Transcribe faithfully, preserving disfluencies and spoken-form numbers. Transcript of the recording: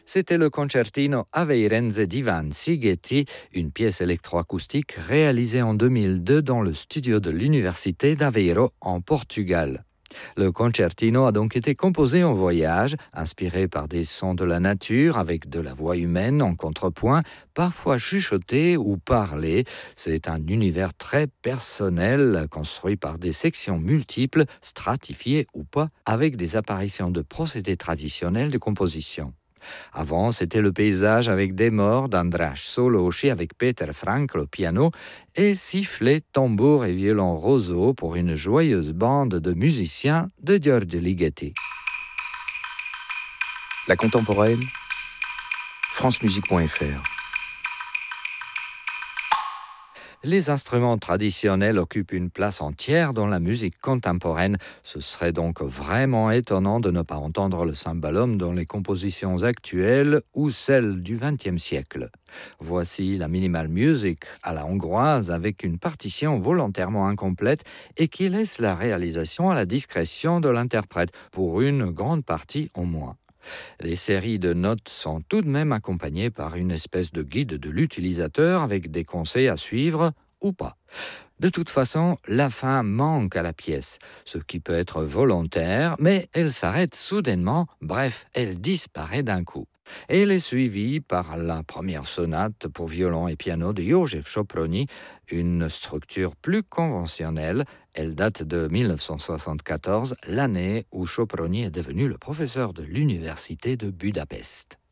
C'était le concertino Aveirense d'Ivan Sigeti, une pièce électroacoustique réalisée en deux mille deux dans le studio de l'Université d'Aveiro en Portugal. Le concertino a donc été composé en voyage, inspiré par des sons de la nature avec de la voix humaine en contrepoint, parfois chuchoté ou parlé. C'est un univers très personnel, construit par des sections multiples, stratifiées ou pas, avec des apparitions de procédés traditionnels de composition. Avant, c'était le paysage avec des morts d'András Szolósi avec Peter Frankl au piano et sifflet, tambour et violon roseau pour une joyeuse bande de musiciens de Giorgio Ligeti. La contemporaine, francemusique point f r. Les instruments traditionnels occupent une place entière dans la musique contemporaine. Ce serait donc vraiment étonnant de ne pas entendre le cymbalum dans les compositions actuelles ou celles du vingtième siècle. Voici la minimal music à la hongroise avec une partition volontairement incomplète et qui laisse la réalisation à la discrétion de l'interprète, pour une grande partie au moins. Les séries de notes sont tout de même accompagnées par une espèce de guide de l'utilisateur avec des conseils à suivre ou pas. De toute façon, la fin manque à la pièce, ce qui peut être volontaire, mais elle s'arrête soudainement, bref, elle disparaît d'un coup. Et elle est suivie par la première sonate pour violon et piano de József Soproni, une structure plus conventionnelle. Elle date de dix-neuf cent soixante-quatorze, l'année où Soproni est devenu le professeur de l'université de Budapest.